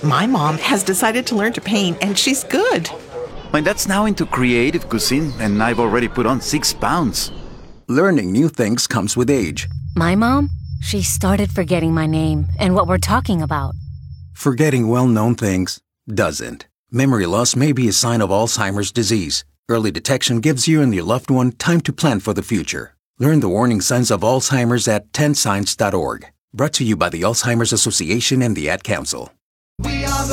My mom has decided to learn to paint, and she's good. My dad's now into creative cuisine, and I've already put on 6 pounds. Learning new things comes with age. My mom, she started forgetting my name and what we're talking about. Forgetting well-known things doesn't. Memory loss may be a sign of Alzheimer's disease. Early detection gives you and your loved one time to plan for the future. Learn the warning signs of Alzheimer's at 10signs.org. Brought to you by the Alzheimer's Association and the Ad Council. We are the